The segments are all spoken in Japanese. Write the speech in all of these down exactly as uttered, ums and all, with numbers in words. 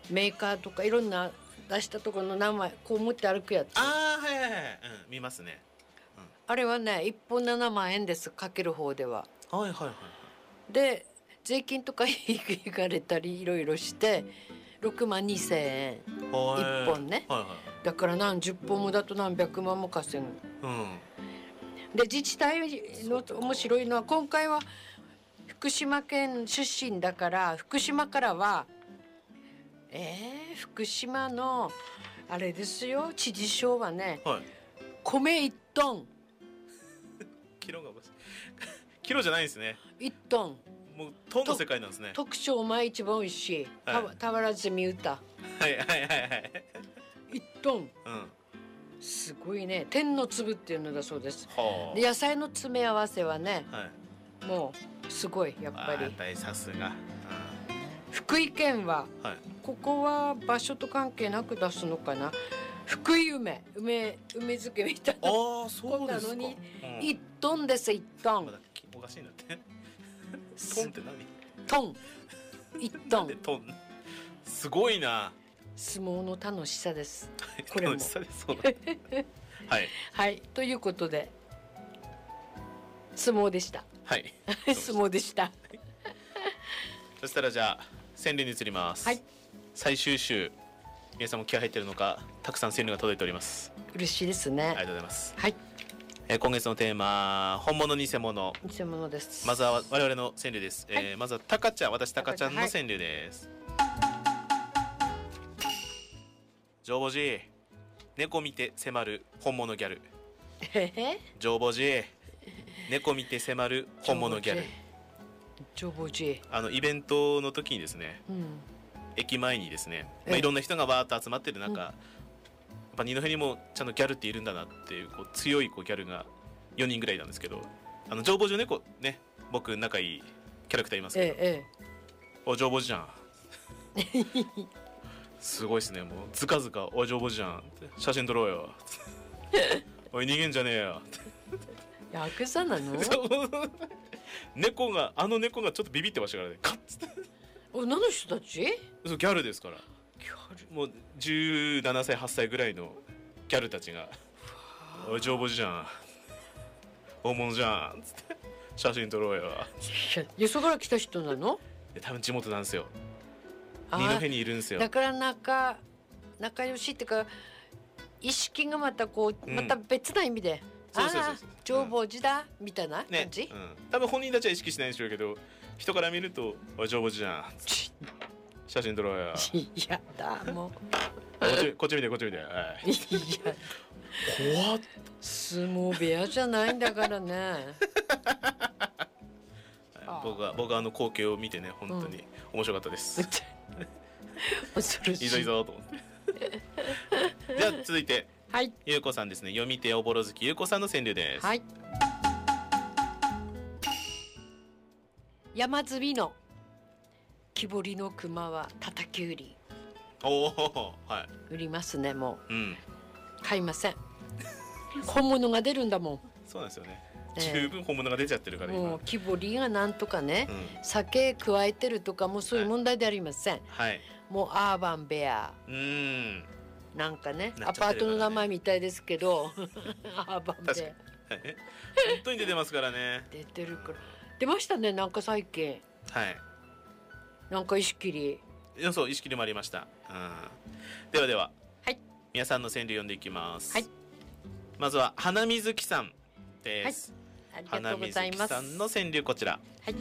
メーカーとかいろんな出したところの名前こう持って歩くやつ。 ああはいはいはい、うん、見ますね、 うん、あれはねいっぽんななまんえんです。かける方では。 はいはいはいはい。 で税金とか引かれたりいろいろしてろくまんにせんえんいっぽんね、はいはい、だから何十本もだと何百万も稼ぐ、うん、で自治体の面白いのは今回は福島県出身だから福島からはえー、福島のあれですよ知事賞はね、はい、米いっトンキロがおかしいキロじゃないんですね。 いちトンもうトンの世界なんですね。 特徴米一番おいしい、はい、たわらずみ歌はいはいはいはいいちトン、うん、すごいね。天の粒っていうのだそうです。で野菜の詰め合わせはね、はい、もうすごいやっぱり大さすが、うん、 福井県は、はい、ここは場所と関係なく出すのかな。福井梅梅梅漬けみたいなあそうですか、 こんなのに、うん、いちトンですいちトン、まだおかしいなってトンって何トンいちトンでトンすごいな。 相撲の楽しさですこれも楽しさですそうだはい、 はい、ということで相撲でした。 はい相撲でした、はい、 そしたらじゃあ川柳に移ります、はい、最終週皆さんも気合入ってるのかたくさん川柳が届いております。 嬉しいですね。 ありがとうございます。 はい、 えー、今月のテーマ本物偽物偽物です。 まずは我々の川柳です、はい、えー、まずはタカちゃん私タカちゃんの川柳です、はい、上母寺猫見て迫る本物ギャル上母寺猫見て迫る本物ギャル上母寺あのイベントの時にですね、うん、駅前にですね、まあ、いろんな人がわーっと集まってる中、うん、やっぱ二戸にもちゃんとギャルっているんだなっていう、こう強いこうギャルがよにんぐらいなんですけど、あの上母寺の猫ね僕仲いいキャラクターいますけど、ええ、お上母寺じゃんすごいですね。もうずかずかお上母寺じゃんって写真撮ろうよおい逃げんじゃねえよヤクザなの猫があの猫がちょっとビビってましたからねカッつってお何の人たちそうギャルですからギャルもうじゅうななさいはっさいぐらいのギャルたちがおい上母寺じゃん大物じゃんつって写真撮ろうよ。 よそから来た人なの？ 多分地元なんですよ。二戸にいるんですよ。 だから仲仲良しっていうか意識がまたこう、うん、また別な意味でそうそうそうそう上母寺だ、うん、みたいな感じ、ねうん、 多分本人たちは意識しないんでしょうけど人から見るとおい上母寺じゃん写真撮ろうよいやだもうこっちこっち見てこっち見て、はい、いや怖っ相撲部屋じゃないんだからね僕は僕はあの光景を見てね本当に面白かったです、うん、 恐ろしいいぞいぞと思ってでは続いて、はい、ゆうこさんですね。読み手おぼろ月ゆうこさんの川柳です、はい、 山積みの木彫りの熊は叩き売り。 おお、はい、 売りますね。もう、うん、買いません本物が出るんだもん。 そうなんですよね、えー、十分本物が出ちゃってるから今もう木彫りがなんとかね、うん、酒加えてるとかもうそういう問題でありません、はい、もうアーバンベアうんなんかねアパートの名前みたいですけどアーバンベア本当に出てますからね出てるから出ましたね。なんか最近はいなんか石切りそう石切りもありました、うん、ではでは、はい、皆さんの川柳読んでいきます、はい、まずは花水木さんです、 はい、ありがとうございます。 花水木さんの川柳こちら、はい、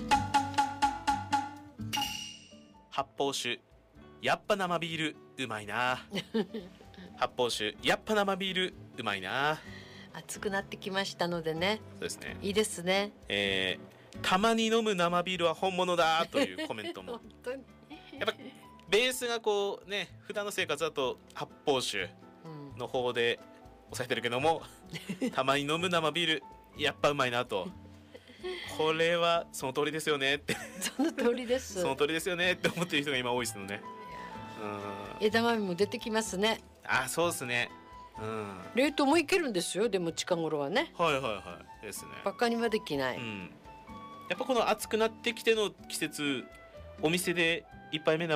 発泡酒やっぱ生ビールうまいな発泡酒やっぱ生ビールうまいな。 暑くなってきましたのでね。 そうですね。 いいですね。 えー、たまに飲む生ビールは本物だというコメントも。本当に。やっぱベースがこうね普段の生活だと発泡酒の方で抑えてるけども、うん、たまに飲む生ビールやっぱうまいなと。これはその通りですよねって。 その通りです。 その通りですよねって思ってる人が今多いですよね。 うん、枝豆も出てきますね。 あ、そうですね。うん、 冷凍もいけるんですよ。でも近頃はね。 はいはいはいですね。 バカにはできない、 うん、やっぱこの暑くなってきての季節お店で一杯目